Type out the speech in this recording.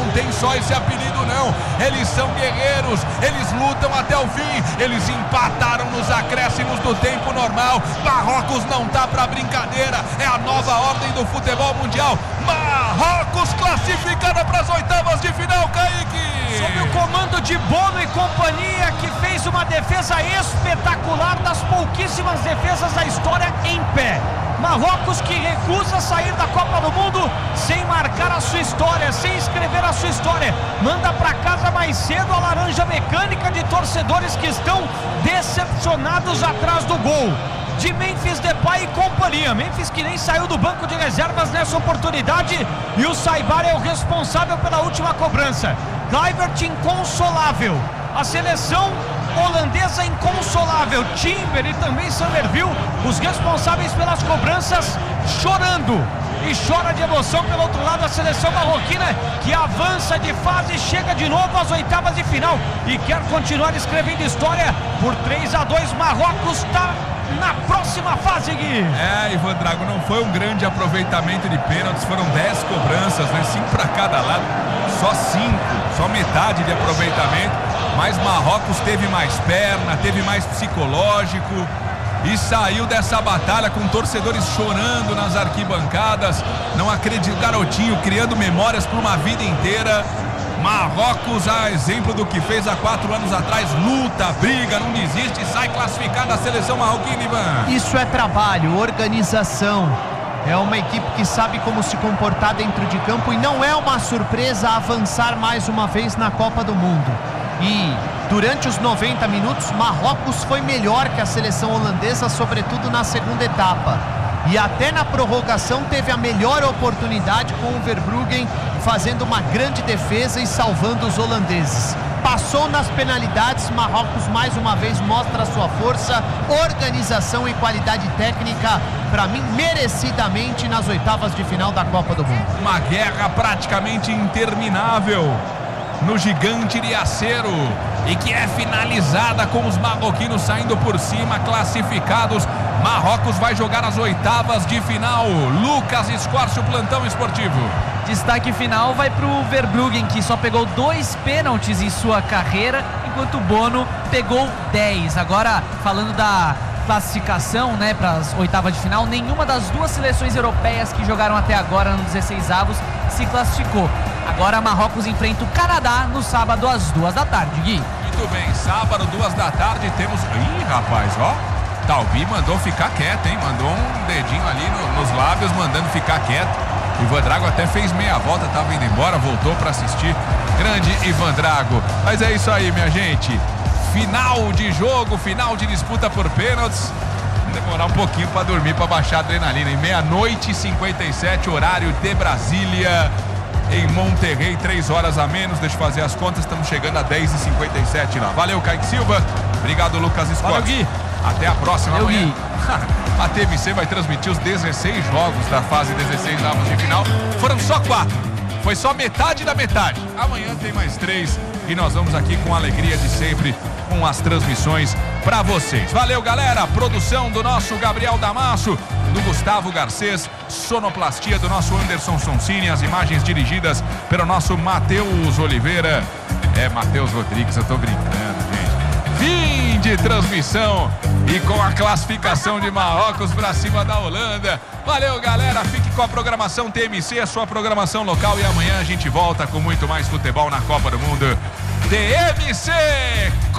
não tem só esse apelido não, eles são guerreiros, eles lutam até o fim, eles empataram nos acréscimos do tempo normal. Marrocos não tá pra brincadeira, é a nova ordem do futebol mundial. Marrocos classificada para as oitavas de final, Kaique! Sob o comando de Bono e companhia, que fez uma defesa espetacular, das pouquíssimas defesas da história em pé. Marrocos que recusa sair da Copa do Mundo sem marcar a sua história, sem escrever a sua história. Manda para casa mais cedo a laranja mecânica de torcedores que estão decepcionados atrás do gol de Memphis Depay e companhia. Memphis que nem saiu do banco de reservas nessa oportunidade, e o Saibar é o responsável pela última cobrança. Kluivert inconsolável, a seleção holandesa inconsolável, Timber e também Summerville, os responsáveis pelas cobranças, chorando. E chora de emoção pelo outro lado a seleção marroquina, que avança de fase, chega de novo às oitavas de final e quer continuar escrevendo história. Por 3-2, Marrocos está na próxima fase, Gui. Ivan Drago, não foi um grande aproveitamento de pênaltis, foram 10 cobranças, né? 5 para cada lado, só 5, só metade de aproveitamento, mas Marrocos teve mais perna, teve mais psicológico e saiu dessa batalha com torcedores chorando nas arquibancadas. Não acredito, garotinho criando memórias para uma vida inteira. Marrocos, a exemplo do que fez há 4 anos atrás, luta, briga, não desiste e sai classificada a seleção marroquina, Ivan. Isso é trabalho, organização. É uma equipe que sabe como se comportar dentro de campo e não é uma surpresa avançar mais uma vez na Copa do Mundo. E durante os 90 minutos, Marrocos foi melhor que a seleção holandesa, sobretudo na segunda etapa. E até na prorrogação teve a melhor oportunidade, com o Verbruggen fazendo uma grande defesa e salvando os holandeses. Passou nas penalidades, Marrocos mais uma vez mostra a sua força, organização e qualidade técnica, para mim merecidamente nas oitavas de final da Copa do Mundo. Uma guerra praticamente interminável no gigante de acero e que é finalizada com os marroquinos saindo por cima, classificados. Marrocos vai jogar as oitavas de final. Lucas Escorce, o plantão esportivo. Destaque final vai para o Verbruggen, que só pegou 2 pênaltis em sua carreira, enquanto o Bono pegou 10. Agora, falando da classificação, né, para as oitavas de final, nenhuma das 2 seleções europeias que jogaram até agora no 16avos se classificou. Agora Marrocos enfrenta o Canadá no sábado às 2 da tarde, Gui. Muito bem, sábado 2 da tarde temos... Ih, rapaz, ó, Talbi mandou ficar quieto, hein? Mandou um dedinho ali nos lábios, mandando ficar quieto. Ivan Drago até fez meia volta, tava indo embora, voltou para assistir. Grande Ivan Drago. Mas é isso aí, minha gente. Final de jogo, final de disputa por pênaltis. Vai demorar um pouquinho para dormir, para baixar a adrenalina. Em 00:57, horário de Brasília. Em Monterrey, 3 horas a menos. Deixa eu fazer as contas, estamos chegando a 10:57 lá. Valeu, Kaique Silva. Obrigado, Lucas Scott. Valeu, Gui. Até a próxima. Valeu, amanhã. Gui. A TMC vai transmitir os 16 jogos da fase 16 avos de final. Foram só 4. Foi só metade da metade. Amanhã tem mais 3 e nós vamos aqui com a alegria de sempre com as transmissões para vocês. Valeu, galera. Produção do nosso Gabriel Damasso, do Gustavo Garcês, sonoplastia do nosso Anderson Sonsini, as imagens dirigidas pelo nosso Matheus Oliveira. Matheus Rodrigues, eu tô brincando, gente. Fim de transmissão e com a classificação de Marrocos para cima da Holanda. Valeu, galera. Fique com a programação TMC, a sua programação local, e amanhã a gente volta com muito mais futebol na Copa do Mundo. TMC!